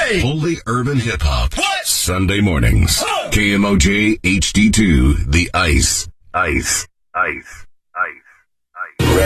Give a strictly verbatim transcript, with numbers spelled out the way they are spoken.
Hey! Holy urban hip hop. What? Sunday mornings. Huh. K M O J H D two, The Ice. Ice. Ice. Ice.